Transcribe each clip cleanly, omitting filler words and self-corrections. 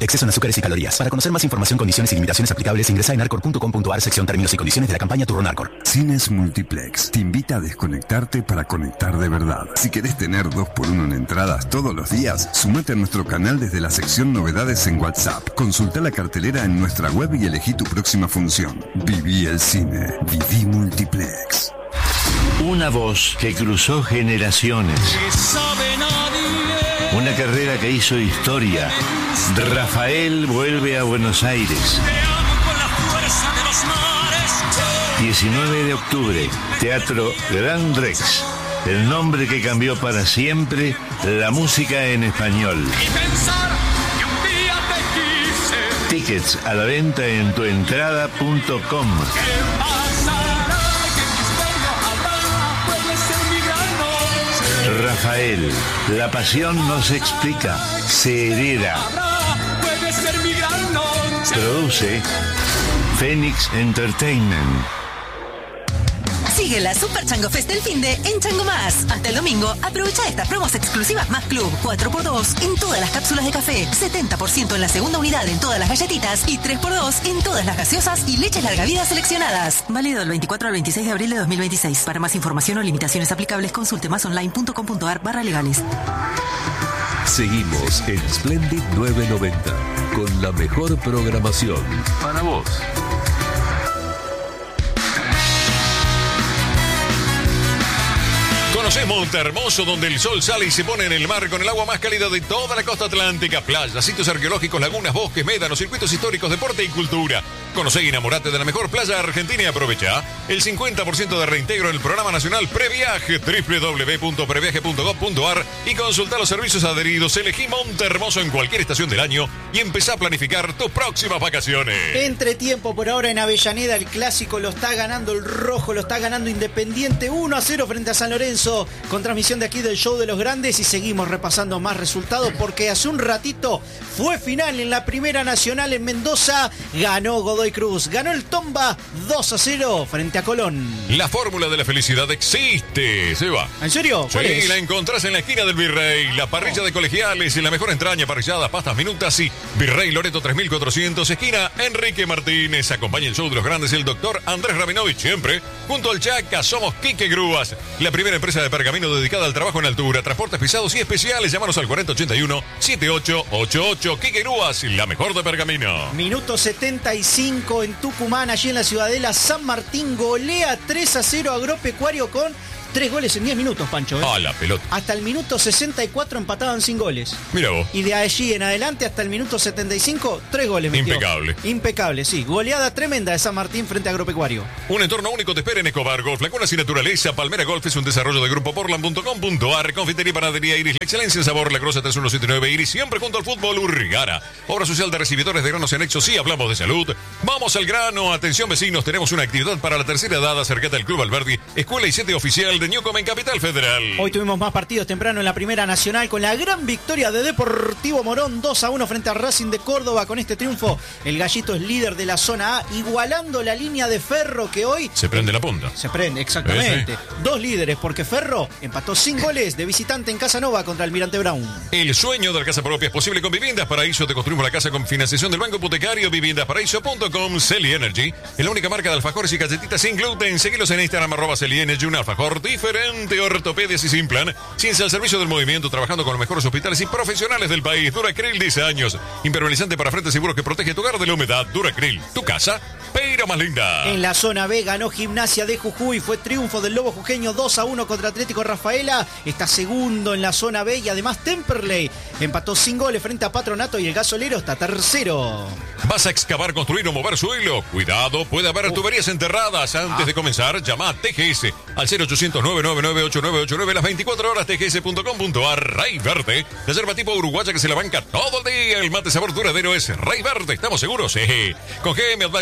exceso en azúcares y calorías. Para conocer más información, condiciones y limitaciones aplicables, ingresa en narcor.com.ar, sección términos y condiciones de la campaña Turbo Narcor. Cines Multiplex te invita a desconectarte para conectar de verdad. Si querés tener 2x1 en entradas todos los días, sumate a nuestro canal desde la sección novedades en WhatsApp. Consulta la cartelera en nuestra web y elegí tu próxima función. Viví el cine. Viví Multiplex. Una voz que cruzó generaciones. Una carrera que hizo historia. Rafael vuelve a Buenos Aires. 19 de octubre, Teatro Gran Rex. El nombre que cambió para siempre la música en español. Tickets a la venta en tuentrada.com. Rafael, la pasión no se explica, se hereda. Produce Phoenix Entertainment. Sigue la Super Chango Fest del finde en Chango Más. Hasta el domingo, aprovecha estas promos exclusivas más Club. 4x2 en todas las cápsulas de café, 70% en la segunda unidad en todas las galletitas y 3x2 en todas las gaseosas y leches larga vida seleccionadas. Válido del 24 al 26 de abril de 2026. Para más información o limitaciones aplicables, consulte masonline.com.ar/legales. Seguimos en Splendid 990 con la mejor programación para vos. Conocés Montehermoso, donde el sol sale y se pone en el mar con el agua más cálida de toda la costa atlántica. Playas, sitios arqueológicos, lagunas, bosques, médanos, circuitos históricos, deporte y cultura. Conocé y enamorate de la mejor playa argentina y aprovecha el 50% de reintegro en el programa nacional Previaje. www.previaje.gov.ar y consulta los servicios adheridos. Elegí Montehermoso en cualquier estación del año y empezá a planificar tus próximas vacaciones. Entretiempo por ahora en Avellaneda. El clásico lo está ganando el rojo, lo está ganando Independiente 1-0 frente a San Lorenzo. Con transmisión de aquí del Show de los Grandes y seguimos repasando más resultados porque hace un ratito fue final en la Primera Nacional en Mendoza. Ganó Godoy Cruz, ganó el Tomba 2-0 frente a Colón. La fórmula de la felicidad existe, Seba. ¿En serio? Sí, la encontrás en la esquina del Virrey. La parrilla de colegiales y la mejor entraña, parrilladas, pastas, minutas y Virrey Loreto 3400, esquina Enrique Martínez. Acompaña el Show de los Grandes el doctor Andrés Rabinovich, siempre junto al Chaca. Somos Quique Grúas, la primera empresa de pergamino dedicada al trabajo en altura, transportes pesados y especiales. Llámanos al 4081-7888. Quique Grúas, la mejor de pergamino. Minuto 75 en Tucumán, allí en la Ciudadela. San Martín golea 3-0 Agropecuario con 3 goles en 10 minutos, Pancho. Ah, la pelota. Hasta el minuto 64 empataban sin goles. Mira vos. Y de allí en adelante hasta el minuto 75, 3 goles metió. Impecable. Impecable, sí. Goleada tremenda de San Martín frente a Agropecuario. Un entorno único te espera en Escobar Golf. Lagunas y naturaleza. Palmera Golf es un desarrollo de Grupo Portland.com.ar. Confitería y panadería Iris. La excelencia en sabor. La Grosa 3179 Iris. Siempre junto al fútbol. Urrigara. Obra social de recibidores de granos en anexo. Sí, hablamos de salud. Vamos al grano. Atención, vecinos. Tenemos una actividad para la tercera edad. Acércate al Club Alberdi. Escuela y sede oficial de Newcomb en Capital Federal. Hoy tuvimos más partidos temprano en la Primera Nacional con la gran victoria de Deportivo Morón 2-1 frente a Racing de Córdoba. Con este triunfo el Gallito es líder de la zona A, igualando la línea de Ferro que hoy se prende la punta. Se prende, exactamente. Sí. 2 líderes porque Ferro empató sin goles de visitante en Casanova contra Almirante Brown. El sueño de la casa propia es posible con Viviendas Paraíso. Te construimos la casa con financiación del Banco Hipotecario. Viviendasparaíso.com. Celi Energy es la única marca de alfajores y galletitas sin gluten. Seguilos en Instagram @Celi Energy. Un alfajor diferente. Ortopedias y Simplan. Ciencia al servicio del movimiento, trabajando con los mejores hospitales y profesionales del país. Duracril 10 años. Impermeabilizante para frente seguro que protege tu hogar de la humedad. Duracril, tu casa, pero más linda. En la zona B ganó Gimnasia de Jujuy. Fue triunfo del Lobo Jujeño 2-1 contra Atlético Rafaela. Está segundo en la zona B y además Temperley empató sin goles frente a Patronato y el Gasolero está tercero. ¿Vas a excavar, construir o mover suelo? Cuidado, puede haber tuberías enterradas. Antes de comenzar, llama a TGS al 0800-999-8989, las 24 horas, tgs.com.ar. Rey Verde, la yerba tipo uruguaya que se la banca todo el día. El mate sabor duradero es Rey Verde. ¿Estamos seguros? Sí. Con GM Advisors, el equipo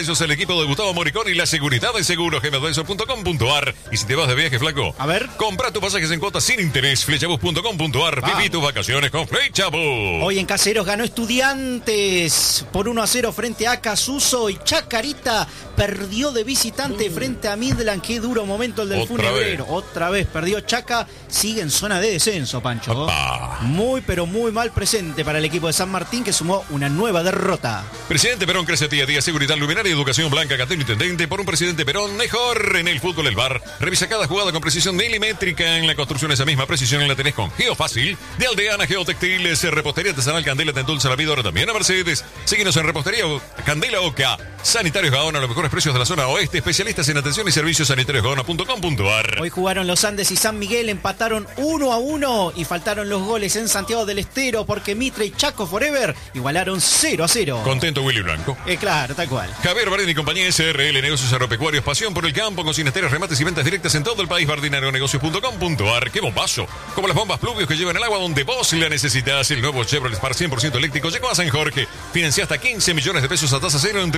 equipo de Gustavo Moricón y la seguridad de seguros gmdensor.com.ar. Y si te vas de viaje, flaco, a ver, compra tus pasajes en cuotas sin interés. Flechabus.com.ar. Viví tus vacaciones con Flechabus. Hoy en Caseros ganó Estudiantes por 1-0 frente a Casuso y Chacarita perdió de visitante frente a Midland. Qué duro momento el del Funebrero. Otra vez perdió Chaca. Sigue en zona de descenso, Pancho. Opa. Muy, pero muy mal presente para el equipo de San Martín, que sumó una nueva derrota. Presidente Perón crece día a día. Seguridad, luminaria y educación blanca. Cateno Intendente. Por un presidente Perón mejor en el fútbol, el VAR. Revisa cada jugada con precisión milimétrica. En la construcción esa misma precisión la tenés con Geofácil. De Aldeana Geotextiles. Repostería artesanal Candela te endulza la vida. Ahora también a Mercedes. Síguenos en Repostería Candela Oca. Sanitarios Gaona, los mejores precios de la zona oeste. Especialistas en atención y servicios sanitariosgaona.com.ar. Hoy jugaron Los Andes y San Miguel, empataron 1-1 y faltaron los goles en Santiago del Estero porque Mitre y Chaco Forever igualaron 0-0. Contento Willy Blanco. Claro, tal cual. Javier Bardini y compañía SRL, negocios agropecuarios, pasión por el campo, con cineteras, remates y ventas directas en todo el país. Bardinarionegocios.com.ar. ¡Qué bombazo! Como las bombas Pluvios que llevan el agua donde vos la necesitas. El nuevo Chevrolet Spark 100% eléctrico llegó a San Jorge. Financia hasta 15 millones de pesos a tasa cero en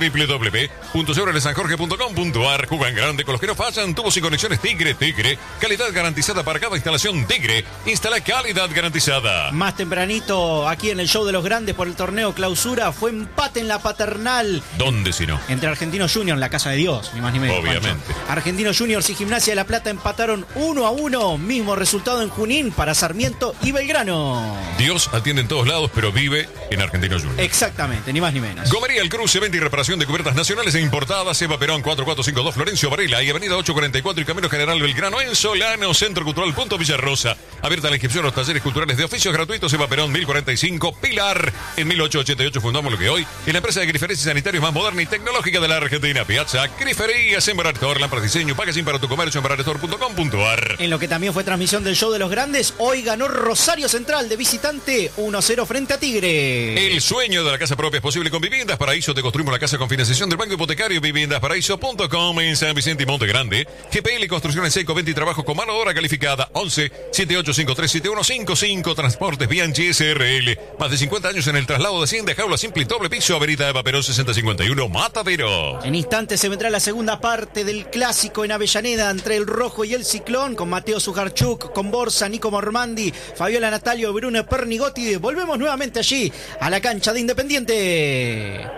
www.chevroletsanjorge.com.ar. Juega en grande con los que no fallan. Tubos y conexiones Tigre. Calidad garantizada para cada instalación Tigre. Instala calidad garantizada. Más tempranito, aquí en el show de los grandes por el torneo clausura, fue empate en la Paternal. ¿Dónde si no? Entre Argentinos Juniors, la casa de Dios, ni más ni menos. Obviamente. Pancho. Argentinos Juniors y Gimnasia de La Plata empataron 1-1. Mismo resultado en Junín para Sarmiento y Belgrano. Dios atiende en todos lados, pero vive en Argentinos Juniors. Exactamente, ni más ni menos. Gomería El Cruce, venta y reparación de cubiertas nacionales e importadas. Eva Perón 4452 Florencio Varela y Avenida 844 y Camino General Belgrano en Solano. Centro Cultural Punto Villarrosa. Abierta la inscripción a los talleres culturales de oficios gratuitos. Eva Perón 1045 Pilar. En 1888 fundamos lo que hoy es la empresa de griferías y sanitarios más moderna y tecnológica de la Argentina. Piazza Griferías en Barator, lámparas diseño, packaging para tu comercio en barator.com.ar. En lo que también fue transmisión del show de los grandes, hoy ganó Rosario Central de visitante 1-0 frente a Tigre. El sueño de la casa propia es posible con Viviendas Paraíso. Te construimos la casa con financiación del Banco Hipotecario. Viviendasparaíso.com en San Vicente y Monte Grande. GPL Construcción en Seco, venta y trabajo con mano de obra calificada. 11 7853 7155. Transportes Bianchi SRL. Más de 50 años en el traslado de 100 de jaula simple y doble piso. Avenida Eva Perón 6051 Matadero. En instantes se vendrá la segunda parte del clásico en Avellaneda entre el Rojo y el Ciclón, con Mateo Sujarchuk, con Borsa, Nico Mormandi, Fabiola Natalio, Bruno Pernigotti. Volvemos nuevamente allí a la cancha de Independiente.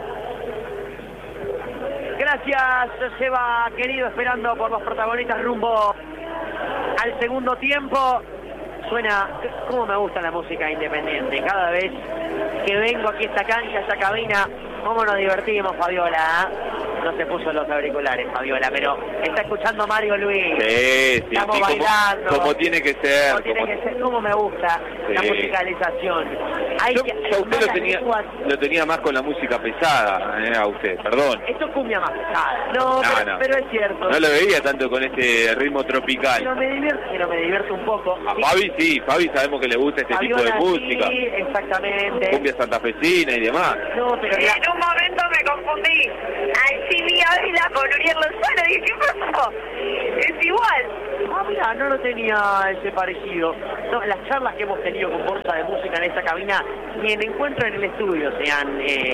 Gracias, Seba, querido, esperando por los protagonistas rumbo al segundo tiempo. Suena, como me gusta la música independiente. Cada vez que vengo aquí a esta cancha, a esta cabina, cómo nos divertimos, Fabiola. No se puso los auriculares, Fabiola, pero está escuchando Mario Luis. Sí, estamos bailando. Como tiene que ser. Como me gusta la musicalización. Yo a usted lo tenía más con la música pesada, a usted, perdón. Esto es cumbia más pesada. No. Pero es cierto. No lo veía tanto con este ritmo tropical. Pero me divierte un poco. A Fabi sabemos que le gusta este tipo de música. Sí, exactamente. Cumbia santafesina y demás. No, pero en un momento me confundí. Alcibí Ávila con Uriel Lozano y dije, ¿qué pasó? Es igual. Mira, no lo tenía ese parecido. No, las charlas que hemos tenido con Borsa de música en esta cabina ni en encuentro en el estudio se ha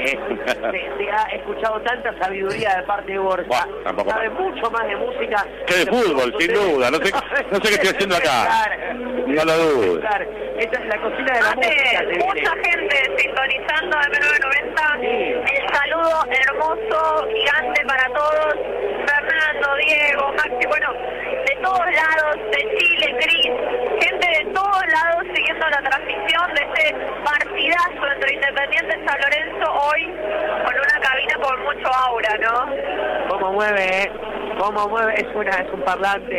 escuchado tanta sabiduría de parte de Borsa. Sabe mucho más de música que de fútbol, sin duda. No sé qué estoy haciendo acá. No lo dudo. Esta es la cocina de la música. Mucha gente sintonizando de 1990. Sí. El saludo hermoso, gigante para todos. Fernando, Diego, Maxi, bueno, de todos lados, de Chile, Cris, gente de todos lados siguiendo la transmisión de este partidazo entre Independiente y San Lorenzo hoy con una cabina con mucho aura, ¿no? ¿Cómo mueve, es un parlante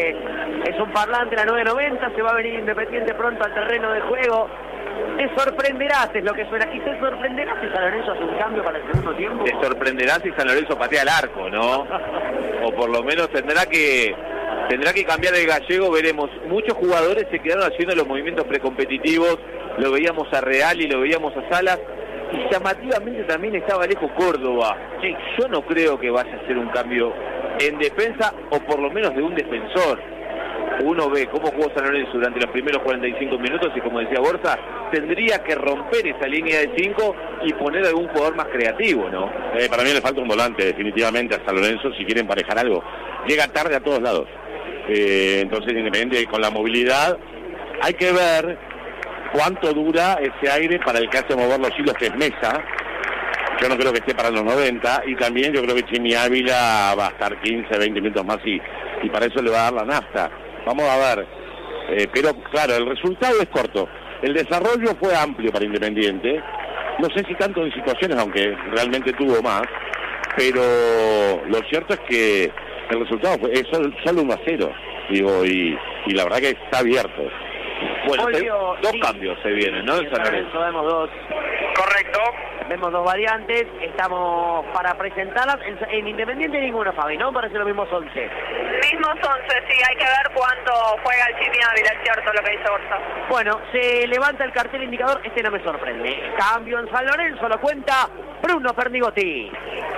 la 990, se va a venir Independiente pronto al terreno de juego. Te sorprenderás, es lo que suena. Y te sorprenderás si San Lorenzo hace un cambio para el segundo tiempo. Te sorprenderás si San Lorenzo patea al arco, ¿no? O por lo menos tendrá que cambiar el gallego, veremos. Muchos jugadores se quedaron haciendo los movimientos precompetitivos. Lo veíamos a Real y lo veíamos a Salas. Y llamativamente también estaba Alejo Córdoba. Sí, yo no creo que vaya a ser un cambio en defensa, o por lo menos de un defensor. Uno ve cómo jugó San Lorenzo durante los primeros 45 minutos y, como decía Borja, tendría que romper esa línea de 5 y poner algún jugador más creativo, ¿no? Para mí le falta un volante definitivamente a San Lorenzo si quiere emparejar algo. Llega tarde a todos lados. Entonces, Independiente con la movilidad, hay que ver cuánto dura ese aire para el que hace mover los hilos, que es Mesa. Yo no creo que esté para los 90, y también yo creo que Chimi Ávila va a estar 15, 20 minutos más y para eso le va a dar la nafta. Vamos a ver. Pero claro, el resultado es corto. El desarrollo fue amplio para Independiente. No sé si tanto en situaciones, aunque realmente tuvo más, pero lo cierto es que el resultado es solo 1-0, digo, y la verdad que está abierto. Bueno, dos cambios se vienen, ¿no? En San Lorenzo vemos dos. Correcto. Vemos dos variantes, estamos para presentarlas. En Independiente ninguno, Fabi, ¿no? Parece los mismos 11. Mismos 11, sí, hay que ver cuánto juega el Chimi Ávila, es cierto lo que dice Borja. Bueno, se levanta el cartel indicador, no me sorprende. Cambio en San Lorenzo, lo cuenta Bruno Pernigotti.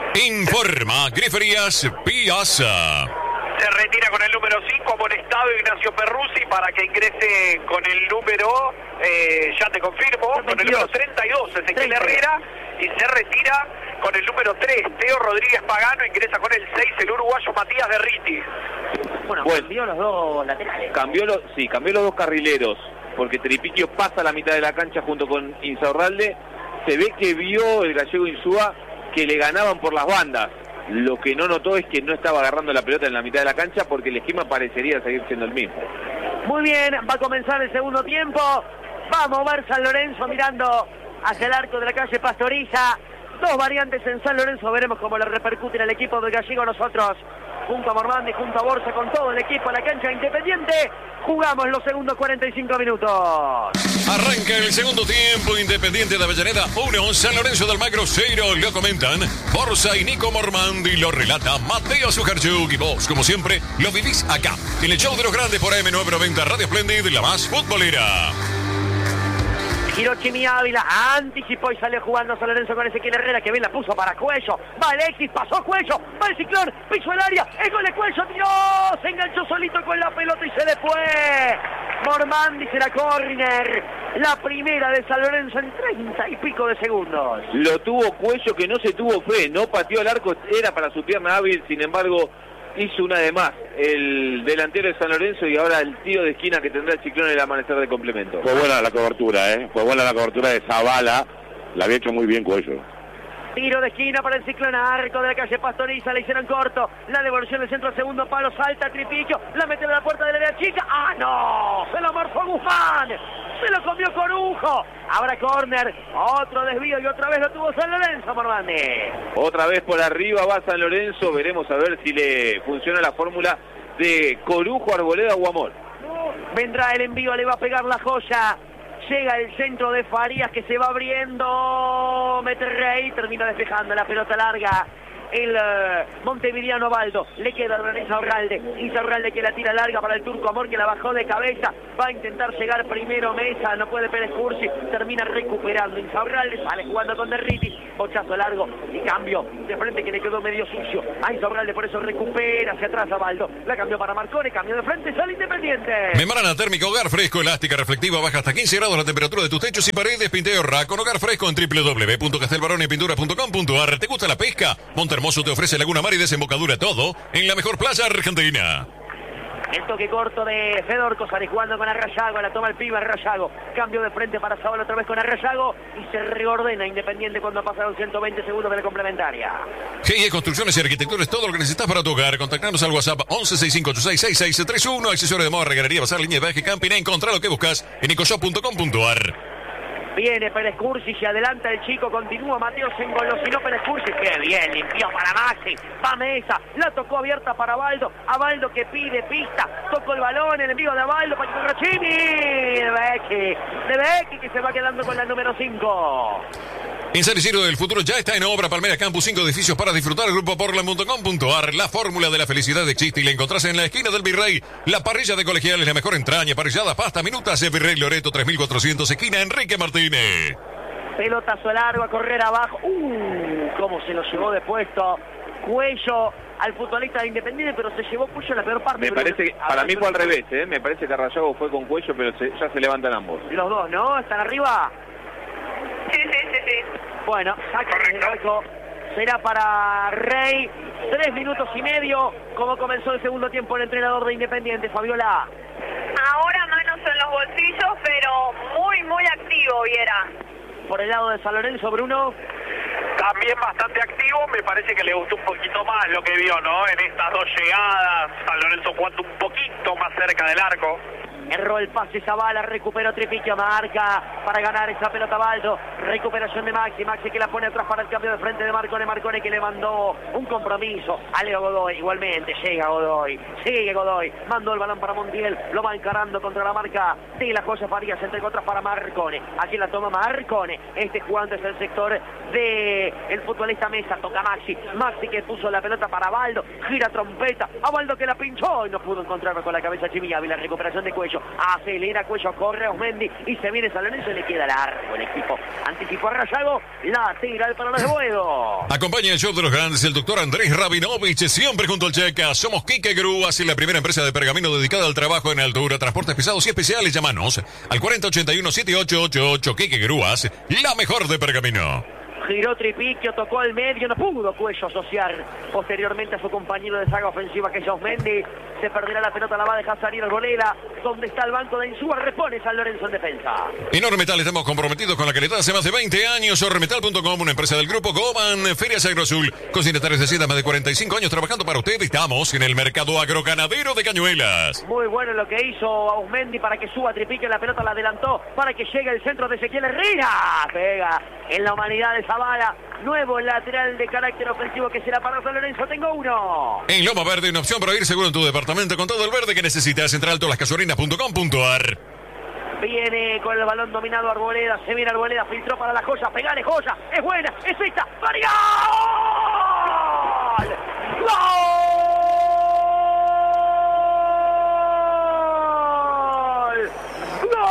Informa Griferías Piazza. Se retira con el número 5, amonestado Ignacio Perruzzi, para que ingrese con el número, ya te confirmo, con el número 32, Ezequiel Herrera, y se retira con el número 3, Teo Rodríguez Pagano, ingresa con el 6, el uruguayo Matías Derriti. Bueno, cambió los dos laterales. Cambió los dos carrileros, porque Tripiquio pasa a la mitad de la cancha junto con Insaurralde. Se ve que vio el gallego Insúa que le ganaban por las bandas. Lo que no notó es que no estaba agarrando la pelota en la mitad de la cancha, porque el esquema parecería seguir siendo el mismo. Muy bien, va a comenzar el segundo tiempo. Va a mover San Lorenzo mirando hacia el arco de la calle Pastoriza. Dos variantes en San Lorenzo, veremos cómo le repercuten al equipo del gallego. Nosotros, junto a Mormandi, junto a Borja, con todo el equipo, la cancha Independiente, jugamos los segundos 45 minutos. Arranca el segundo tiempo. Independiente de Avellaneda 1, San Lorenzo del Magro 0. Lo comentan Borja y Nico Mormandi, lo relata Mateo Sujarchuk, y vos, como siempre, lo vivís acá, en el show de los grandes por AM990 Radio Splendid, la más futbolera. Giró Chimi Ávila, anticipó y salió jugando San Lorenzo con Ezequiel Herrera, que bien la puso para Cuello. Va Alexis, pasó Cuello, va el Ciclón, pisó el área, el gol de Cuello, tiró, se enganchó solito con la pelota y se le fue. Mormandi será córner, la primera de San Lorenzo en 30 y pico de segundos. Lo tuvo Cuello, que no se tuvo fe, no pateó el arco, era para su pierna hábil, sin embargo hizo una de más el delantero de San Lorenzo, y ahora el tiro de esquina que tendrá el Ciclón en el amanecer de complemento. Fue buena la cobertura, fue buena la cobertura de Zavala, la había hecho muy bien Cuello. Tiro de esquina para el Ciclón, arco de la calle Pastoriza, le hicieron corto, la devolución del centro al segundo palo, salta Tripiquio, la mete a la puerta de la área chica, ¡ah no! Se lo morfó Guzmán, se lo comió Corujo, ahora córner, otro desvío y otra vez lo tuvo San Lorenzo, Mormandi. Otra vez por arriba va San Lorenzo, veremos a ver si le funciona la fórmula de Corujo, Arboleda o Amor. Vendrá el envío, le va a pegar la joya. Llega el centro de Farías, que se va abriendo. Meterrey termina despejando la pelota larga. El montevideano Baldo, le queda a Insaurralde que la tira larga para el turco Amor, que la bajó de cabeza, va a intentar llegar primero Mesa, no puede Pérez Cursi, termina recuperando Insaurralde, sale jugando con Derriti, bochazo largo y cambio de frente que le quedó medio sucio a Insaurralde, por eso recupera hacia atrás a Baldo, la cambió para Marcone, cambio de frente, sale Independiente. Membrana térmica, hogar fresco, elástica, reflectiva, baja hasta 15 grados la temperatura de tus techos y paredes, pinteo RA con hogar fresco en www.castelbaronepintura.com.ar. ¿Te gusta la pesca? Hermoso te ofrece Laguna Mar y desembocadura, todo en la mejor playa argentina. El toque corto de Fedor Cosari jugando con Arrayago, la toma el pibe Arrayago, cambio de frente para Zavala otra vez con Arrayago y se reordena Independiente cuando pasaron 120 segundos de la complementaria. GIE Construcciones y Arquitectura es todo lo que necesitas para tu hogar. Contactanos al WhatsApp 1165866631, accesorio de moda, regalería, bazar, línea de viaje, camping. Encontrá lo que buscas en ecoshop.com.ar. Viene Pérez Cursi, se adelanta el chico, continúa Mateo, se engolosinó Pérez Cursi, qué bien, limpió para Maxi, va Mesa, la tocó abierta para Baldo, a Baldo que pide pista, tocó el balón, el envío de Baldo para Rachini, de Becchi que se va quedando con la número 5. En San Isidro del Futuro ya está en obra Palmera Campus, 5 edificios para disfrutar. Grupo Portland.com.ar. La fórmula de la felicidad existe y la encontrás en la esquina del Virrey. La parrilla de Colegiales, la mejor entraña, parrillada, pasta, minutas de Virrey Loreto 3400, esquina Enrique Martínez. Pelotazo largo a correr abajo. Cómo se lo llevó de puesto Cuello al futbolista de Independiente, pero se llevó Cuello en la peor parte. Me parece que, para mí fue al revés, me parece que Rayago fue con Cuello, pero ya se levantan ambos. Los dos, ¿no? ¿Están arriba? Sí. Bueno, saca el arco. Será para Rey. 3 minutos y medio. ¿Cómo comenzó el segundo tiempo el entrenador de Independiente, Fabiola? Ahora manos en los bolsillos, pero muy activo, Viera. Por el lado de San Lorenzo, Bruno. También bastante activo, me parece que le gustó un poquito más lo que vio, ¿no? En estas dos llegadas, San Lorenzo jugando un poquito más cerca del arco. Erró el pase Zavala, recuperó Tripiquio, marca para ganar esa pelota Baldo. Recuperación de Maxi que la pone atrás para el cambio de frente de Marcone que le mandó un compromiso a Leo Godoy. Igualmente llega Godoy, sigue Godoy, mandó el balón para Montiel, lo va encarando contra la marca de la Joya Farías, entre otras para Marcone. Aquí la toma Marcone, este jugante es el sector de el futbolista Mesa, toca Maxi que puso la pelota para Baldo, gira trompeta, a Baldo que la pinchó y no pudo encontrarlo con la cabeza Chimiavi. La recuperación de Cuello, acelera Cuello, corre Osmendi y se viene San Lorenzo y le queda largo el equipo. Anticipó a Rayago, la tira para los de Boedo. Acompaña el show de los grandes el doctor Andrés Rabinovich, siempre junto al Checa. Somos Quique Grúas y la primera empresa de pergamino dedicada al trabajo en altura, transportes pesados y especiales. Llámanos al 4081-7888. Quique Grúas, la mejor de pergamino. Giró Tripiquio, tocó al medio, no pudo Cuello asociar posteriormente a su compañero de saga ofensiva que es Osmendi. Se perderá la pelota, la va a dejar salir Arboleda. Donde está el banco de Insúa, repone San Lorenzo en defensa. En Ormetal estamos comprometidos con la calidad hace más de 20 años. Ormetal.com, una empresa del grupo Goman, Ferias Agroazul, consignatarios de hacienda más de 45 años trabajando para usted. Estamos en el mercado agroganadero de Cañuelas. Muy bueno lo que hizo Osmendi para que suba Tripiquio, la pelota la adelantó para que llegue el centro de Ezequiel Herrera. Pega en la humanidad de Zavala. Nuevo lateral de carácter ofensivo que será para San Lorenzo. Tengo uno. En Loma Verde, una opción para ir seguro en tu departamento con todo el verde que necesitas. Entra a tolascasuarinas.com.ar. Viene con el balón dominado Arboleda. Se viene Arboleda, filtró para la Joya. Pegale Joya. Es buena. Es esta. ¡María! ¡Gol! ¡Gol! ¡Gol!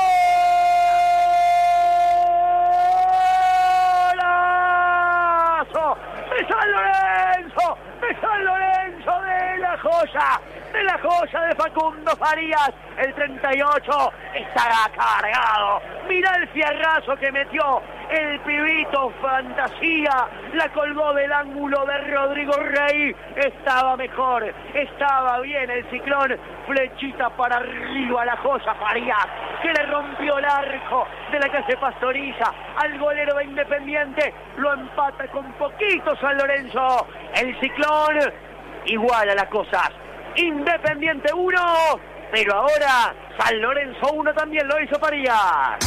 De San Lorenzo, de la Joya de Facundo Farías, el 38 está cargado. Mira el fierrazo que metió el pibito Fantasía, la colgó del ángulo de Rodrigo Rey. Estaba mejor, estaba bien el Ciclón, flechita para arriba a la Joya Farías, que le rompió el arco de la calle Pastoriza al golero de Independiente. Lo empata con poquito San Lorenzo. El Ciclón iguala las cosas. Independiente 1, pero ahora San Lorenzo 1 también lo hizo Farías.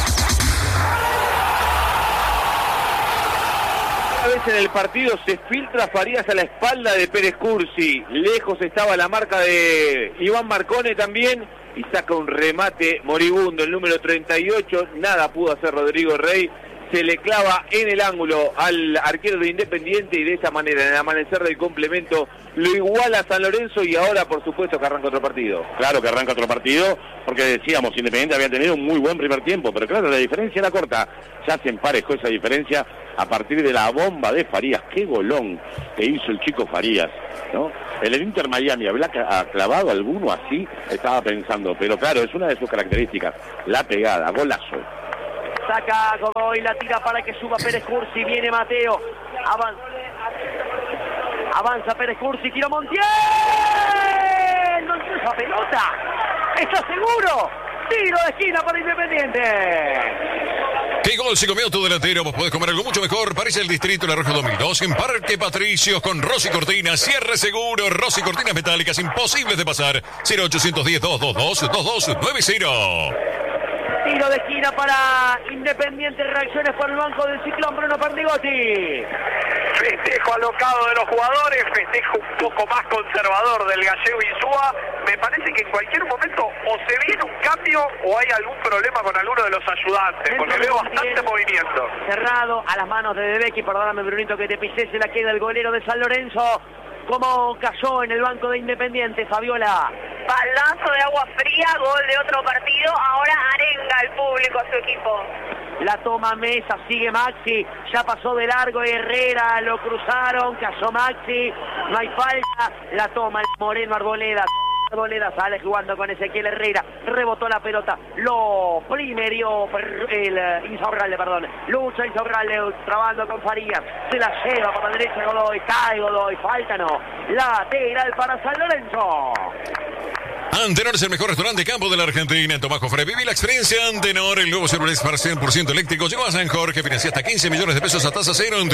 Una vez en el partido se filtra Farías a la espalda de Pérez Cursi. Lejos estaba la marca de Iván Marcone también. Y saca un remate moribundo, el número 38. Nada pudo hacer Rodrigo Rey. Se le clava en el ángulo al arquero de Independiente y de esa manera, en el amanecer del complemento, lo iguala San Lorenzo y ahora por supuesto que arranca otro partido. Claro que arranca otro partido, porque decíamos, Independiente había tenido un muy buen primer tiempo, pero claro, la diferencia era corta. Ya se emparejó esa diferencia a partir de la bomba de Farías. Qué golón que hizo el chico Farías, ¿no? El Inter Miami ha clavado alguno así, estaba pensando, pero claro, es una de sus características, la pegada, golazo. Saca Godoy, la tira para que suba Pérez Cursi, viene Mateo, avanza Pérez Cursi, tiro Montiel, no entró esa pelota, ¿está seguro? Tiro de esquina para Independiente. ¿Qué gol se comió tu delantero? Vos podés comer algo mucho mejor. Parece el Distrito La Roja 2002 en Parque Patricios con Rossi Cortinas. Cierre seguro. Rossi Cortinas metálicas imposibles de pasar. 0810-222-2290. Tiro de esquina para Independiente. Reacciones por el banco del Ciclón. Bruno Pernigotti. Festejo alocado de los jugadores, festejo un poco más conservador del gallego Insúa. Me parece que en cualquier momento o se viene un cambio o hay algún problema con alguno de los ayudantes, porque veo bastante movimiento. Cerrado a las manos de Debecki, perdóname Brunito que te pisé, se la queda el golero de San Lorenzo. ¿Cómo cayó en el banco de Independiente, Fabiola? Baldazo de agua fría, gol de otro partido, ahora arenga el público a su equipo. la toma Mesa, sigue Maxi, ya pasó de largo Herrera, lo cruzaron, cayó Maxi, no hay falta, la toma el Moreno Arboleda. Arboleda sale jugando con Ezequiel Herrera, rebotó la pelota, lo primerió el Insaurralde, perdón, lucha Insaurralde, trabando con Farías, se la lleva por la derecha Godoy, cae Godoy, falta no, lateral para San Lorenzo. Antenor es el mejor restaurante de campo de la Argentina. En Tomás Jofre, viví la experiencia Antenor, el nuevo celular para 100% eléctrico. Llegó a San Jorge, financia hasta 15 millones de pesos a tasa cero en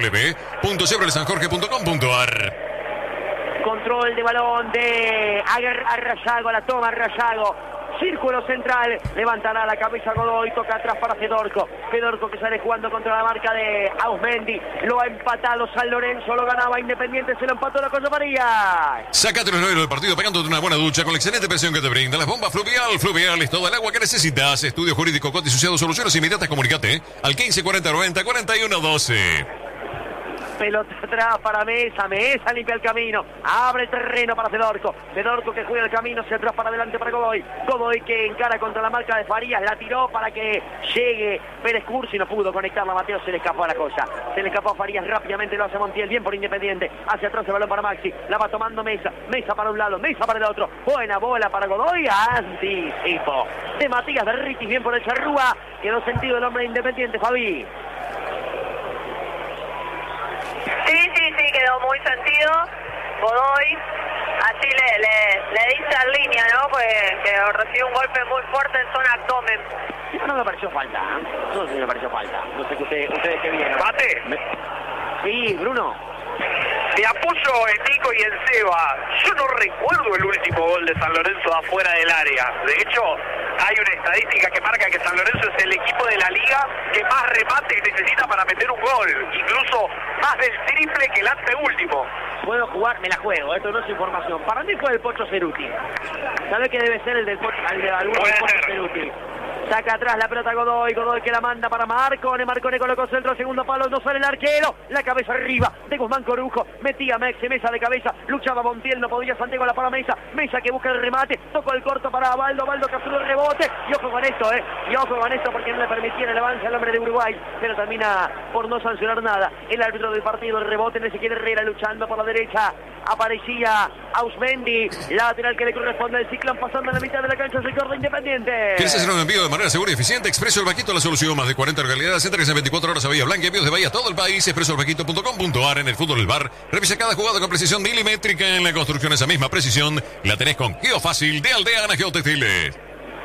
www.chevroletsanjorge.com.ar. Control de balón de Arrayago, la toma Arrayago, círculo central, levantará la cabeza Godoy, toca atrás para Fedorco que sale jugando contra la marca de Ausmendi, lo ha empatado San Lorenzo, lo ganaba Independiente, se lo empató la Cosa María. Sácate los nervios del partido pegándote una buena ducha con la excelente presión que te brinda las bombas Fluvial. Fluvial es todo el agua que necesitas. Estudio Jurídico Cote Asociado, soluciones inmediatas, comunicate al 15 40 90 41 12. Pelota atrás para Mesa limpia el camino, abre el terreno para Fedorco que juega el camino hacia atrás para adelante para Godoy que encara contra la marca de Farías, la tiró para que llegue Pérez Cursi, no pudo conectarla, Mateo se le escapó a la cosa, se le escapó a Farías, rápidamente lo hace Montiel, bien por Independiente, hacia atrás el balón para Maxi, la va tomando Mesa para un lado, Mesa para el otro, buena bola para Godoy, anticipo de Matías Berritis, bien por el Charrúa, quedó sentido el hombre de Independiente, Fabi. Sí, quedó muy sentido. Godoy, así le dice a línea, ¿no? Pues que recibe un golpe muy fuerte en zona abdomen. No me pareció falta, ¿eh? No me pareció falta. No sé que ustedes qué vieron. ¿Mate? Sí, Bruno. De Apoyo en Nico y en Seba, yo no recuerdo el último gol de San Lorenzo afuera del área. De hecho, hay una estadística que marca que San Lorenzo es el equipo de la liga que más remate necesita para meter un gol. Incluso más del triple que el anteúltimo. Puedo jugar, me la juego, esto no es información. Para mí fue el Pocho Ceruti. ¿Sabés que debe ser el del Pocho Ceruti? Saca atrás la pelota Godoy que la manda para Marcone colocó centro al segundo palo, no sale el arquero, la cabeza arriba de Guzmán Corujo, metía Maxi Mesa de cabeza, luchaba Montiel, no podía Santiago la para Mesa que busca el remate, tocó el corto para Baldo capturó el rebote, y ojo con esto, porque no le permitía el avance al hombre de Uruguay, pero termina por no sancionar nada, el árbitro del partido, el rebote en Ezequiel Herrera luchando por la derecha, aparecía Ausmendi, lateral que le corresponde al Ciclón, pasando a la mitad de la cancha, sector de Independiente. ¿Quieres hacer un envío de manera segura y eficiente? Expreso El Vaquito, la solución. Más de 40 localidades, entregas en 24 horas a Bahía Blanca, envíos de Bahía a todo el país. expresoelvaquito.com.ar. En el fútbol del bar, revisa cada jugada con precisión milimétrica. En la construcción, esa misma precisión la tenés con Geofácil de Aldeana Geotextiles.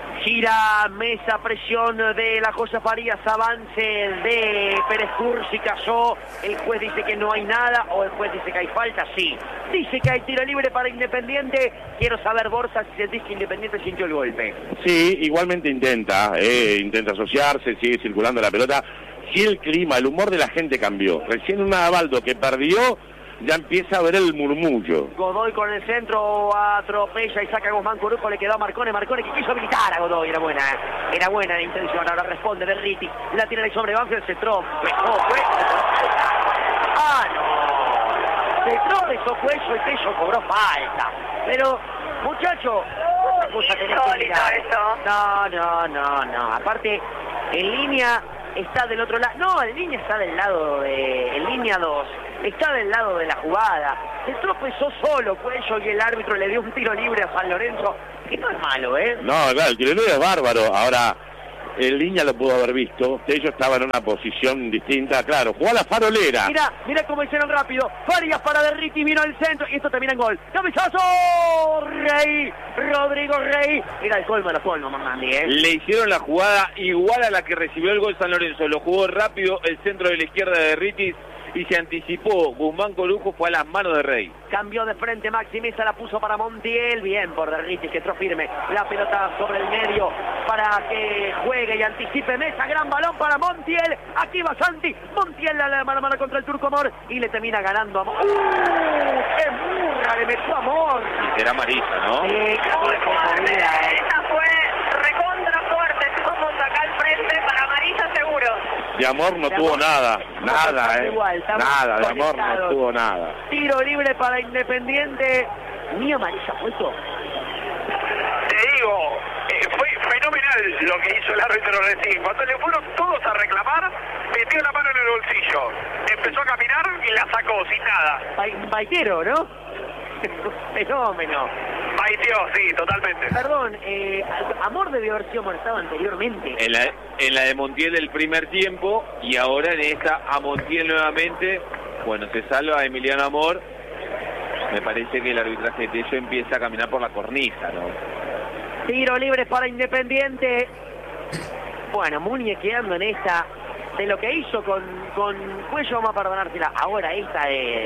Gira Mesa, presión de la Cosa Farías, avance de Pérez Cursi, cayó, el juez dice que no hay nada, o el juez dice que hay falta, sí, dice que hay tiro libre para Independiente. Quiero saber, Borja, si sentís que Independiente sintió el golpe. Sí, igualmente intenta asociarse, sigue circulando la pelota. Si el clima, el humor de la gente cambió, recién un Abaldo que perdió, ya empieza a ver el murmullo. Godoy con el centro atropella y saca a Guzmán Corujo, le quedó a Marcone que quiso habilitar a Godoy, era buena la intención, ahora responde Berriti, la tira de sobre Banfield, se no, se tropezó cuello y Tello cobró falta, pero muchacho, otra cosa tenés que mirar. No, aparte en línea está del otro lado, no, en línea está del lado en línea 2, está del lado de la jugada, se tropezó solo Cuello y el árbitro le dio un tiro libre a San Lorenzo, que no es malo, No, claro, el tiro libre es bárbaro, ahora en línea lo pudo haber visto, ellos estaban en una posición distinta, claro, jugó a la farolera. Mira cómo hicieron rápido, Farías para Berriti, vino al centro y esto termina en gol. ¡Cabezazo! Rodrigo Rey, era el colmo de los colmos, Mamandi, Le hicieron la jugada igual a la que recibió el gol San Lorenzo, lo jugó rápido, el centro de la izquierda de Berriti y se anticipó, Guzmán Corujo fue a las manos de Rey. Cambió de frente Maxi Mesa, la puso para Montiel, bien por Berriti, que entró firme, la pelota sobre el medio para que juegue y anticipe Mesa, gran balón para Montiel, aquí va Santi, Montiel la mano a mano contra el Turco Amor y le termina ganando a Amor. ¡Qué burra! Le metió a Amor. Era amarilla, ¿no? Sí, esa fue recontra fuerte, somos acá al frente para amarilla seguro. De Amor no tuvo nada, nada, nada, de Amor no tuvo nada. Tiro libre para Independiente, ni amarilla puesto. Te digo, fue fenomenal lo que hizo el árbitro recién. Cuando le fueron todos a reclamar, metió la mano en el bolsillo, empezó a caminar y la sacó sin nada. Baitero, ¿no? Fenómeno. Baiteó, sí, totalmente. Perdón, Amor debió haber sido molestado anteriormente. En la de Montiel del primer tiempo y ahora en esta a Montiel nuevamente. Bueno, se salva a Emiliano Amor. Me parece que el arbitraje de Tello empieza a caminar por la cornisa, ¿no? Tiro libre para Independiente. Bueno, muñequeando en esta de lo que hizo con Cuello, vamos a perdonársela. Ahora esta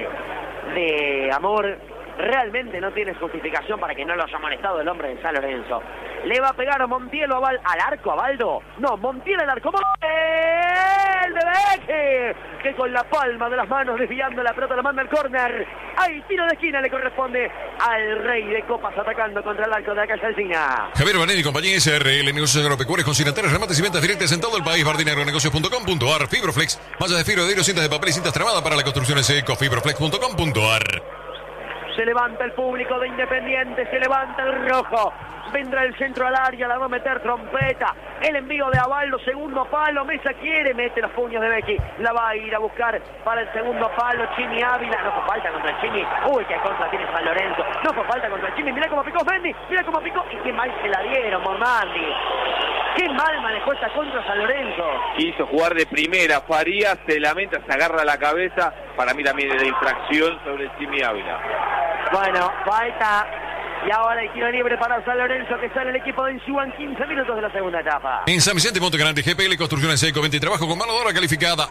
de Amor realmente no tiene justificación para que no lo haya molestado el hombre de San Lorenzo. Le va a pegar a Montiel al arco, a Baldo. No, Montiel al arco. ¡Montiel de Beque! Que con la palma de las manos desviando la pelota la manda al córner. Ahí, tiro de esquina le corresponde al rey de copas atacando contra el arco de la calle Alcina. Javier Banet y compañía SRL, negocios agropecuarios consignatarios, remates y ventas directas en todo el país. Bardinagronegocios.com.ar. Fibroflex, mallas de fibra de vidrio, cintas de papel y cintas tramadas para la construcción en seco. Fibroflex.com.ar. Se levanta el público de Independiente, se levanta el rojo. Vendrá el centro al área, la va a meter Trompeta. El envío de Abaldo, segundo palo. Mesa quiere, mete los puños de Becky. La va a ir a buscar para el segundo palo. Chimi Ávila, no fue falta contra el Chimi. Uy, qué contra tiene San Lorenzo. No fue falta contra el Chimi. Mirá cómo picó Fendi, mirá cómo picó. Y qué mal se la dieron, Mormandi. Qué mal manejó esta contra San Lorenzo. Quiso jugar de primera. Farías se lamenta, se agarra la cabeza. Para mí también es de infracción sobre el Chimi Ávila. Bueno, falta. Y ahora el tiro libre para San Lorenzo, que sale el equipo de Insúa en 15 minutos de la segunda etapa. En San Vicente Montegrande, GPL Construcción en Seco, 20 trabajo con mano de obra calificada,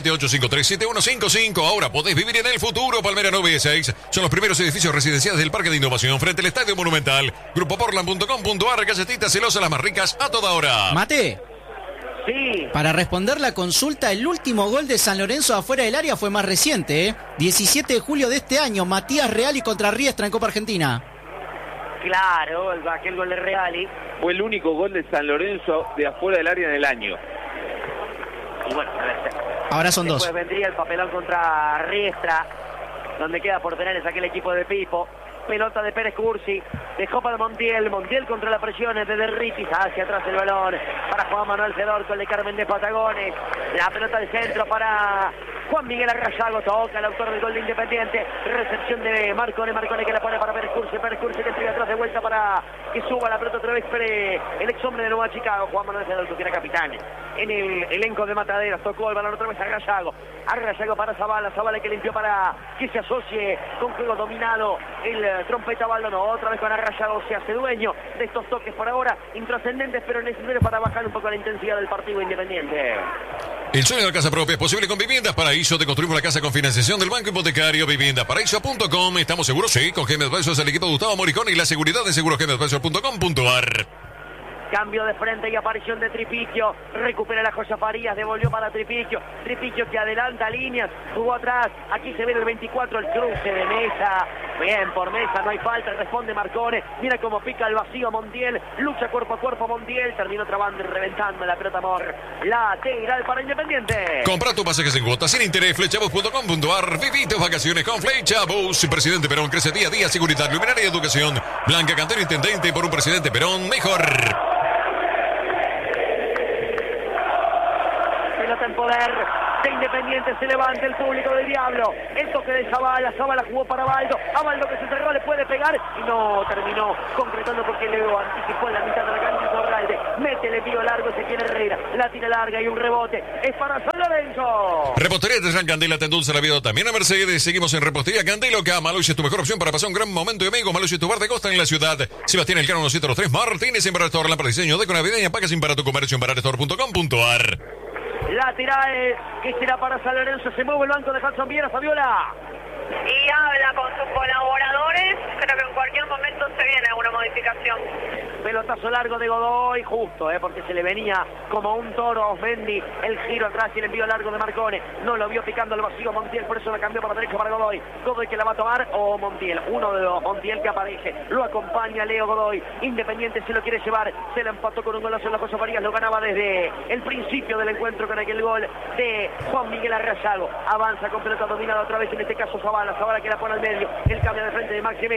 1178537155. Ahora podés vivir en el futuro. Palmera 96 son los primeros edificios residenciales del Parque de Innovación frente al Estadio Monumental. Grupoportland.com.ar, galletitas celosas, las más ricas a toda hora. Mate. Sí. Para responder la consulta, el último gol de San Lorenzo afuera del área fue más reciente, 17 de julio de este año, Matías Reali contra Riestra en Copa Argentina. Claro, aquel gol de Reali. Fue el único gol de San Lorenzo de afuera del área en el año. Y bueno, ahora son después dos. Vendría el papelón contra Riestra, donde queda por penales aquel equipo de Pipo. Pelota de Pérez Cursi, dejó para Montiel contra la presión de Derritis, hacia atrás el balón para Juan Manuel Fedorco, el de Carmen de Patagones, la pelota del centro para Juan Miguel Arrayago, toca el autor del gol de Independiente, recepción de Marcone que la pone para Pérez Cursi que sigue atrás de vuelta para que suba la pelota otra vez el ex hombre de Nueva Chicago, Juan Manuel Fedorco, que era capitán en el elenco de Mataderos, tocó el balón otra vez a Arrayago para Zavala que limpió para que se asocie con juego dominado el Trompeta Baldo, no, otra vez con Arrayago se hace dueño de estos toques por ahora intrascendentes, pero necesarios para bajar un poco la intensidad del partido Independiente. El sueño de la casa propia es posible con Viviendas Paraíso. Te construimos la casa con financiación del Banco Hipotecario. Viviendaparaíso.com. ¿Estamos seguros? Sí, con GM Advisors, el equipo de Gustavo Moricón y la seguridad de segurosgmadvisors.com.ar. Cambio de frente y aparición de Tripiquio. Recupera la joya Farías, devolvió para Tripiquio. Tripiquio que adelanta líneas, jugó atrás. Aquí se ve el 24, el cruce de Mesa. Bien por Mesa, no hay falta, responde Marcone. Mira cómo pica el vacío Montiel. Lucha cuerpo a cuerpo Montiel. Terminó trabando y reventando la pelota Amor. Lateral para Independiente. Compra tu pasajes en cuotas sin interés. Flechabus.com.ar. Viví tus vacaciones con Flechabus. Presidente Perón crece día a día. Seguridad, luminaria y educación. Blanca Cantero, intendente por un presidente Perón mejor. En poder de Independiente, se levanta el público del Diablo, el toque de Zavala jugó para Baldo, a Baldo que se cerró, le puede pegar y no terminó concretando porque Leo anticipó en la mitad de la cancha Zorralde, mete el envío largo, se quiere Herrera, la tira larga y un rebote, es para San Lorenzo. Repostería Teslan Candela te endulza la vida también a Mercedes. Seguimos en Repostería Candela, que Maluche es tu mejor opción para pasar un gran momento de amigo. Maluche es tu bar de costa en la ciudad. Sebastián Elcano 103 Martínez en Barador, lámpara de diseño de navideña, paga sin para tu comercio en barador.com.ar. Laterales, que será para San Lorenzo, se mueve el banco de Hudson Viera, Fabiola. Y habla con sus colaboradores, creo que en cualquier momento se viene alguna modificación. Pelotazo largo de Godoy, justo, porque se le venía como un toro a Osmendi, el giro atrás y el envío largo de Marcone, no lo vio picando el vacío Montiel, por eso la cambió para derecha para Godoy, que la va a tomar, o Montiel, uno de los Montiel que aparece, lo acompaña Leo Godoy, Independiente se lo quiere llevar, se la empató con un golazo en la José Farías, lo ganaba desde el principio del encuentro con aquel gol de Juan Miguel Arrayago, avanza con pelota dominada otra vez, en este caso Zavala que la pone al medio, el cambio de frente de Maxi Mesa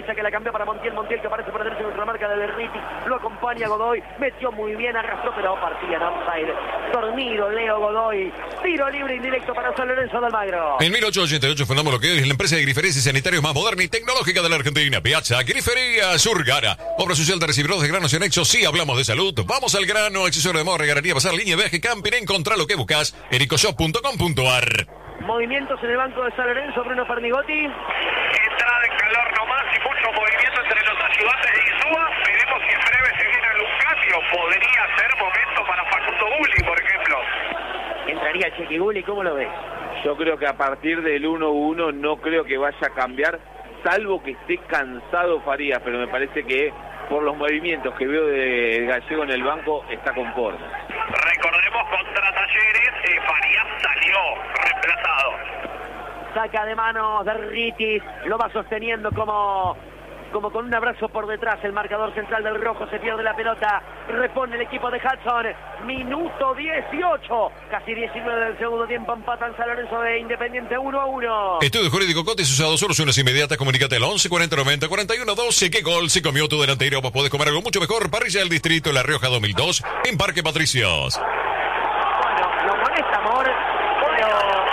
Mesa que la cambió para Montiel. Montiel que aparece por derecha contra la marca de Berriti. Lo acompaña Godoy. Metió muy bien, arrastró, pero partía en outside. Dormido Leo Godoy. Tiro libre indirecto para San Lorenzo de Almagro. En 1888 fundamos lo que es la empresa de griferías y sanitarios más moderna y tecnológica de la Argentina. Piazza Grifería Surgara. Obra social de recibidores de granos y anexos. Sí, hablamos de salud. Vamos al grano. Accesorio de moda, regalaría, pasar línea de viaje, camping. Encontrar lo que buscas. ericoshop.com.ar. Movimientos en el banco de San Lorenzo. Bruno Pernigotti. Entrada en calor nomás y mucho movimiento entre los ayudantes de Insúa. Veremos si en breve se viene algún cambio. Podría ser momento para Facundo Gulli, por ejemplo. Entraría el Chequi Gulli, ¿cómo lo ves? Yo creo que a partir del 1-1 no creo que vaya a cambiar, salvo que esté cansado Farías, pero me parece que por los movimientos que veo de Gallego en el banco está conforme. Recordemos contra Talleres, Farías salió reemplazado. Saca de manos de Ritis, lo va sosteniendo como con un abrazo por detrás. El marcador central del rojo, se pierde la pelota, repone el equipo de Hudson. Minuto 18, casi 19 del segundo tiempo, empatan San Lorenzo de Independiente 1-1. Estudio Jurídico Cotes usado, soluciones inmediatas, comunícate al 11 40 90 41 12. ¿Qué gol se comió tu delantero? Vos podés comer algo mucho mejor. Parrilla del Distrito, La Rioja 2002, en Parque Patricios. Bueno, lo molesta, amor, pero...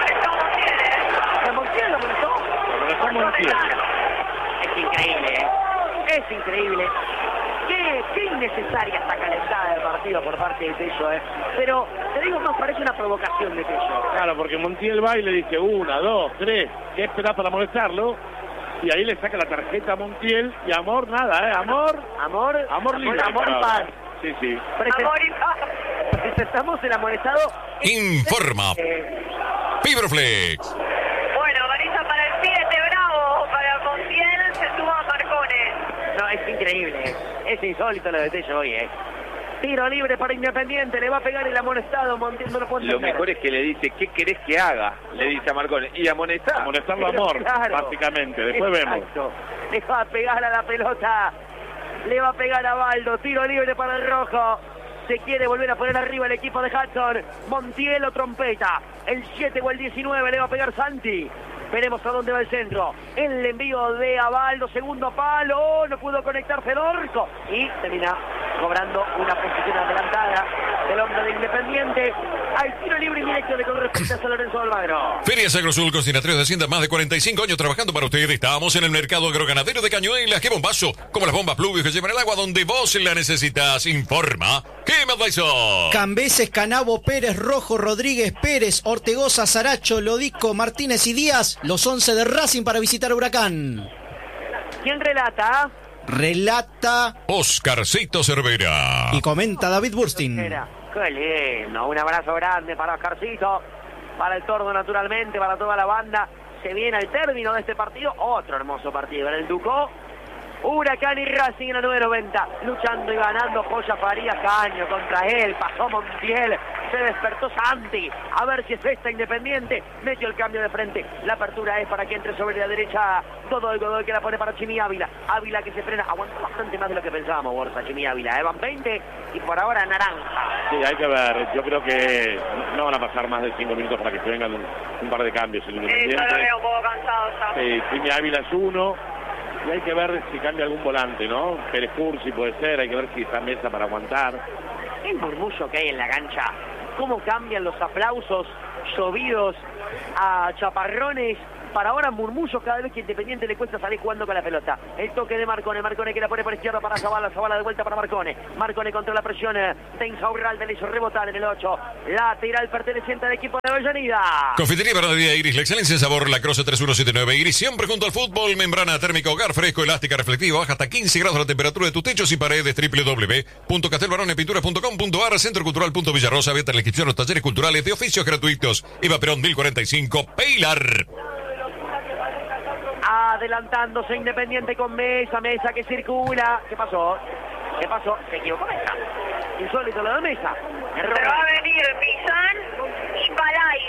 ¿Montiel lo molestó? Montiel. Es increíble, ¿eh? Es increíble. Qué innecesaria esta calentada del partido por parte de Tello, ¿eh? Pero, te digo más, parece una provocación de Tello. Claro, porque Montiel va y le dice 1, 2, 3, ¿qué esperás para molestarlo? Y ahí le saca la tarjeta a Montiel y Amor nada, ¿eh? Amor libre. Amor y paz. Sí, sí. Amor y paz. Presentamos el amonestado. Informa. Fibroflex. Bueno, Marisa para el 7, bravo. Para Montiel se suma Marcones. No, es increíble. Es insólito lo de Tello hoy, ¿eh? Tiro libre para Independiente, le va a pegar el amonestado. Montiel no lo puede Lo entender. mejor es que le dice, ¿qué querés que haga? Le dice a Marcone. Y amonestarlo a Amor, Claro. básicamente. Después Exacto. Le va a pegar a la pelota. Le va a pegar a Baldo. Tiro libre para el rojo. Se quiere volver a poner arriba el equipo de Hudson. Montiel o trompeta. El 7 o el 19 le va a pegar Santi. Veremos a dónde va el centro. El envío de Abaldo, segundo palo. No pudo conectar Fedorco. Y termina cobrando una posición adelantada del hombre de Independiente. Al tiro libre indirecto le corresponde a San Lorenzo de Almagro. Feria Agrosul, consignatarios de Hacienda, más de 45 años trabajando para ustedes. Estamos en el mercado agroganadero de Cañuelas. ¡Qué bombazo! Como las bombas pluvios que llevan el agua donde vos la necesitas. Informa. ¿Qué me eso? Cambeses, Canabo, Pérez, Rojo, Rodríguez, Pérez, Ortegoza, Saracho, Lodico, Martínez y Díaz. Los 11 de Racing para visitar Huracán. ¿Quién relata? Relata Oscarcito Cervera. y comenta David Burstin. Qué lindo. Un abrazo grande para Oscarcito, para el Tordo naturalmente, para toda la banda. Se viene al término de este partido. Otro hermoso partido en el Ducó. Huracán y Racing en la 990. Luchando y ganando. Joya Farías, Caño contra él. Pasó Montiel. Se despertó Santi. A ver si es esta Independiente. Metió el cambio de frente. La apertura es para que entre sobre la derecha. Godoy que la pone para Chimi Ávila. Ávila que se frena. Aguantó bastante más de lo que pensábamos, Borja. Chimi Ávila. Van 20 y por ahora naranja. Sí, hay que ver. Yo creo que no van a pasar más de 5 minutos para que se vengan un par de cambios en Yo lo Independiente. veo un poco cansado ya. Chimi Ávila es uno. Y hay que ver si cambia algún volante, ¿no? Pérez Cursi puede ser. Hay que ver si está Mesa para aguantar. El murmullo que hay en la cancha. Cómo cambian los aplausos llovidos a chaparrones. Para ahora murmullos cada vez que Independiente le cuesta salir jugando con la pelota. El toque de Marcone que la pone por izquierda para Zavala de vuelta para Marcone contra la presión de Insaurralde, le hizo rebotar en el 8. Lateral perteneciente al equipo de Avellaneda. Confitería Bernadía Iris, la excelencia en sabor, La Croce 3179 Iris, siempre junto al fútbol, membrana térmica, hogar fresco, elástica, reflectiva, baja hasta 15 grados la temperatura de tus techos y paredes. www.castelbaronepinturas.com.ar, Centro Cultural Villarrosa, abierta la inscripción a los talleres culturales de oficios gratuitos. Eva Perón 1045, Pilar. Adelantándose Independiente con Mesa que circula. ¿Qué pasó? Se equivocó Mesa. Insólito lo de Mesa. Error. Pero va a venir Pizán y Palais.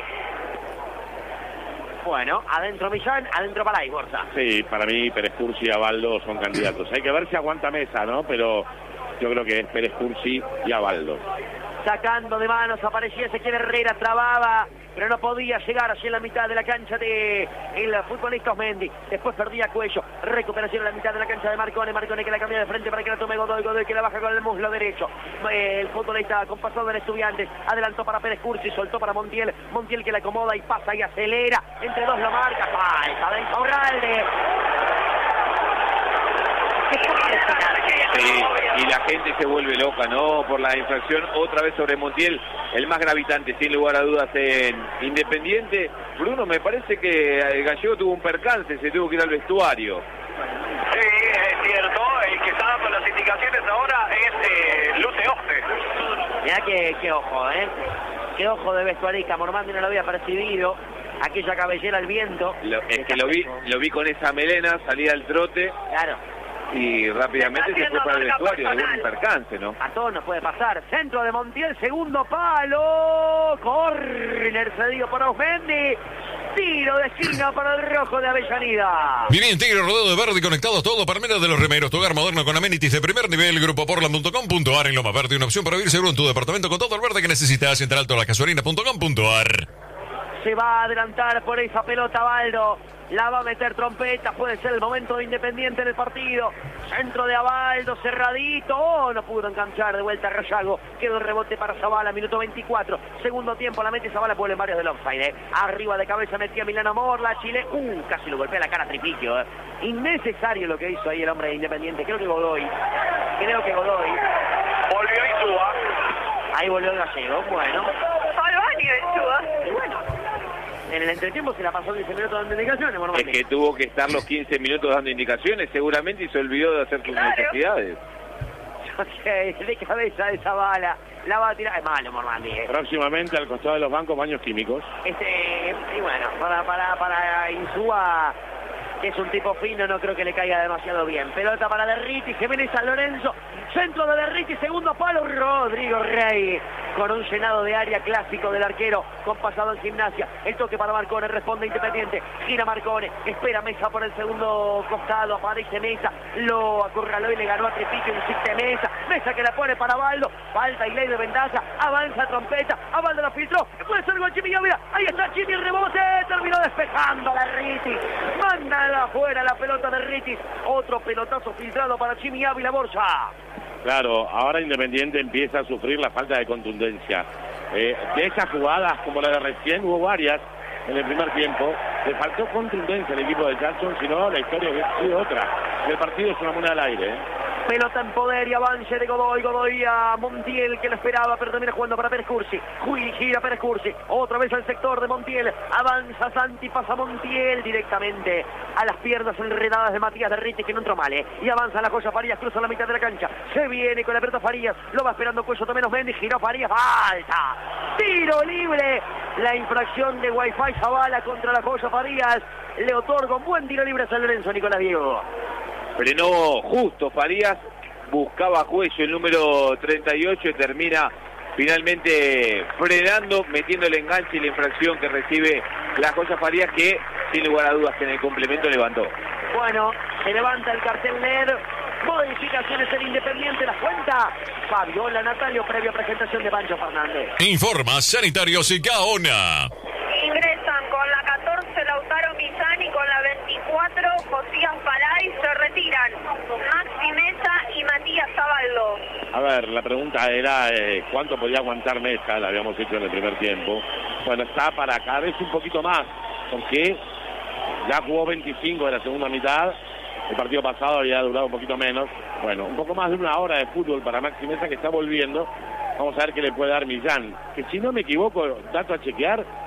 Bueno, adentro Millán, adentro Palais, Borja. Sí, para mí Pérez Cursi y Abaldo son candidatos. Hay que ver si aguanta Mesa, ¿no? Pero yo creo que es Pérez Cursi y Abaldo. sacando de manos, aparecía Ezequiel Herrera, trababa, pero no podía llegar allí en la mitad de la cancha de el futbolista Osmendi. Después perdía Cuello, recuperación en la mitad de la cancha de Marcone que la cambia de frente para que la tome Godoy que la baja con el muslo derecho. El futbolista compasado en Estudiantes, adelantó para Pérez Cursi, soltó para Montiel que la acomoda y pasa y acelera, entre dos lo marca, falta de Insaurralde. Sí, y la gente se vuelve loca, ¿no? Por la infracción otra vez sobre Montiel, el más gravitante, sin lugar a dudas, en Independiente. Bruno, me parece que el Gallego tuvo un percance, se tuvo que ir al vestuario. Sí, es cierto, el que está dando las indicaciones ahora es Luce Oste. Mirá qué ojo, qué ojo de vestuarista, Mormandi no lo había percibido, aquella cabellera al viento. Es que lo vi con esa melena, salía al trote. Claro. Y rápidamente se fue para el vestuario, de un percance, ¿no? A todos nos puede pasar. Centro de Montiel, segundo palo. Córner cedido por Osmendi. Tiro de esquina para el rojo de Avellaneda. Bien, Tigre rodado de verde y conectados todo para menos de los remeros. Tu hogar moderno con amenities de primer nivel. Grupoportland.com.ar en Loma Verde. Una opción para vivir seguro en tu departamento con todo el verde que necesitas. Entre altolascasuarinas.com.ar. Se va a adelantar por esa pelota Baldo. La va a meter Trompeta, puede ser el momento de Independiente en el partido. Centro de Abaldo, cerradito. Oh, no pudo enganchar de vuelta a Rayago. Quedó el rebote para Zavala, minuto 24. Segundo tiempo, la mete Zavala por el varios del offside. Arriba de cabeza metía Milano Morla, Chile. Casi lo golpea la cara a Tripiquio. Innecesario lo que hizo ahí el hombre de Independiente. Creo que Godoy. Volvió Insúa. Ahí volvió el Gallego, bueno. Albani de Insúa. Y bueno. En el entretiempo se la pasó 15 minutos dando indicaciones, Mormandi. Es que tuvo que estar los 15 minutos dando indicaciones, seguramente, y se olvidó de hacer sus necesidades. De cabeza de Zavala. La va a tirar. Es malo, Mormandi. Próximamente al costado de los bancos, baños químicos. Y bueno, para Insúa, que es un tipo fino, no creo que le caiga demasiado bien. Pelota para Derriti, Jiménez San Lorenzo. Centro de Derriti, segundo palo, Rodrigo Rey. Con un llenado de área clásico del arquero, con pasado en Gimnasia. El toque para Marcone, responde Independiente. Gira Marcone, espera Mesa por el segundo costado. Aparece Mesa, lo acorraló y le ganó a Tripiquio. Insiste Mesa, Mesa que la pone para Baldo. Falta y ley de ventaja, avanza Trompeta. A Baldo la filtró, puede ser gol Chimi Ávila. Ahí está Chimi, el rebote, terminó despejando a Derriti. Manda afuera la pelota de Derriti. Otro pelotazo filtrado para Chimi Ávila Borja. Claro, ahora Independiente empieza a sufrir la falta de contundencia. De esas jugadas, como la de recién, hubo varias en el primer tiempo. Le faltó contundencia al equipo de Jackson, si no la historia hubiera sido otra. El partido es una moneda al aire. Pelota en poder y avance de Godoy a Montiel, que lo esperaba, pero termina jugando para Pérez Cursi. Gira Pérez Cursi, otra vez al sector de Montiel. Avanza Santi, pasa Montiel directamente a las piernas enredadas de Matías Derriti, que no entró mal, y avanza la Joya Farías, cruza la mitad de la cancha. Se viene con la pelota Farías, lo va esperando Cuello, menos Mendy, giró Farías, falta. Tiro libre. La infracción de Wi-Fi Zavala contra la Joya Farías le otorga un buen tiro libre a San Lorenzo, Nicolás Diego. Frenó justo Farías, buscaba Cuello, el número 38, y termina finalmente frenando, metiendo el enganche y la infracción que recibe la Joya Farías, que sin lugar a dudas en el complemento levantó. Bueno, se levanta el cartel LED. Modificaciones en Independiente, las cuenta Fabiola Natalio, previa presentación de Pancho Fernández. Informa Sanitarios y Gaona. Ingresan con la 14 Lautaro Misani, con la 24 Josías Palay, se retiran Maxi Mesa y Matías Zabaldo. A ver, la pregunta era cuánto podía aguantar Mesa, la habíamos hecho en el primer tiempo. Bueno, está para cada vez un poquito más, porque ya jugó 25 de la segunda mitad. El partido pasado había durado un poquito menos. Bueno, un poco más de una hora de fútbol para Maxi Mesa, que está volviendo. Vamos a ver qué le puede dar Millán, que si no me equivoco, dato a chequear,